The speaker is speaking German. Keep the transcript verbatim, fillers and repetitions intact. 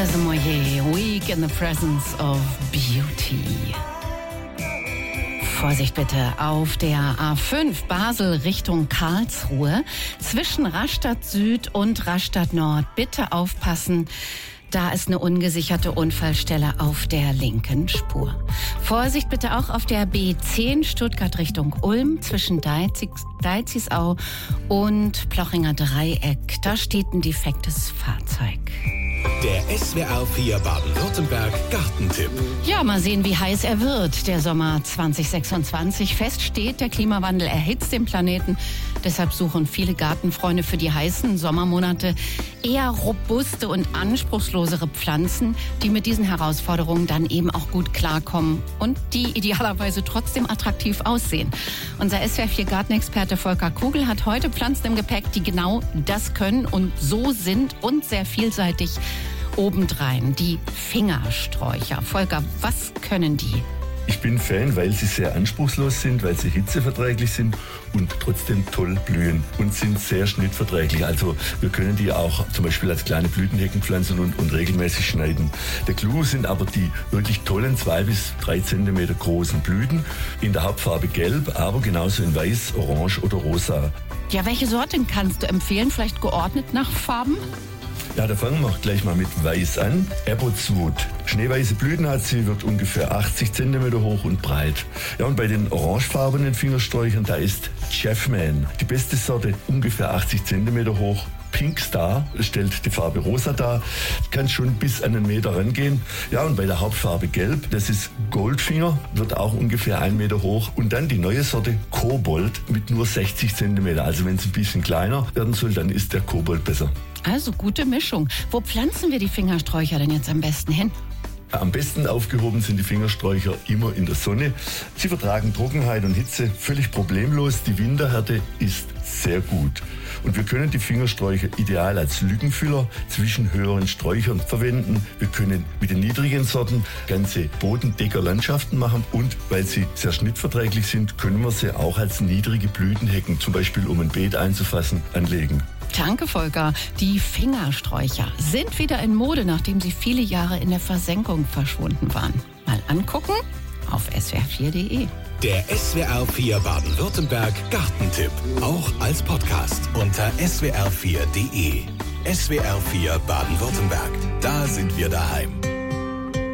Theresa Moyer, Week in the Presence of Beauty. Vorsicht bitte auf der A fünf Basel Richtung Karlsruhe. Zwischen Rastatt Süd und Rastatt Nord bitte aufpassen. Da ist eine ungesicherte Unfallstelle auf der linken Spur. Vorsicht bitte auch auf der B zehn Stuttgart Richtung Ulm zwischen Deizisau und Plochinger Dreieck. Da steht ein defektes Fahrzeug. Der S W R vier Baden-Württemberg Gartentipp. Ja, mal sehen, wie heiß er wird, der Sommer zwanzig sechsundzwanzig. Fest steht, der Klimawandel erhitzt den Planeten. Deshalb suchen viele Gartenfreunde für die heißen Sommermonate eher robuste und anspruchslosere Pflanzen, die mit diesen Herausforderungen dann eben auch gut klarkommen und die idealerweise trotzdem attraktiv aussehen. Unser S W R vier Gartenexperte Volker Kugel hat heute Pflanzen im Gepäck, die genau das können und so sind und sehr vielseitig. Obendrein die Fingersträucher. Volker, was können die? Ich bin Fan, weil sie sehr anspruchslos sind, weil sie hitzeverträglich sind und trotzdem toll blühen und sind sehr schnittverträglich. Also wir können die auch zum Beispiel als kleine Blütenhecken pflanzen und, und regelmäßig schneiden. Der Clou sind aber die wirklich tollen zwei bis drei Zentimeter großen Blüten in der Hauptfarbe Gelb, aber genauso in Weiß, Orange oder Rosa. Ja, welche Sorten kannst du empfehlen? Vielleicht geordnet nach Farben? Ja, da fangen wir gleich mal mit Weiß an. Abbotswood. Schneeweiße Blüten hat sie, wird ungefähr achtzig Zentimeter hoch und breit. Ja, und bei den orangefarbenen Fingersträuchern, da ist Chefman. Die beste Sorte, ungefähr achtzig Zentimeter hoch. Pink Star stellt die Farbe Rosa dar, kann schon bis an einen Meter rangehen. Ja, und bei der Hauptfarbe Gelb, das ist Goldfinger, wird auch ungefähr einen Meter hoch. Und dann die neue Sorte Kobold mit nur sechzig Zentimeter. Also wenn es ein bisschen kleiner werden soll, dann ist der Kobold besser. Also gute Mischung. Wo pflanzen wir die Fingersträucher denn jetzt am besten hin? Am besten aufgehoben sind die Fingersträucher immer in der Sonne. Sie vertragen Trockenheit und Hitze völlig problemlos. Die Winterhärte ist sehr gut. Und wir können die Fingersträucher ideal als Lückenfüller zwischen höheren Sträuchern verwenden. Wir können mit den niedrigen Sorten ganze Bodendeckerlandschaften machen. Und weil sie sehr schnittverträglich sind, können wir sie auch als niedrige Blütenhecken, zum Beispiel um ein Beet einzufassen, anlegen. Danke, Volker. Die Fingersträucher sind wieder in Mode, nachdem sie viele Jahre in der Versenkung verschwunden waren. Mal angucken auf S W R vier punkt de. Der S W R vier Baden-Württemberg Gartentipp. Auch als Podcast unter S W R vier punkt de. S W R vier Baden-Württemberg. Da sind wir daheim.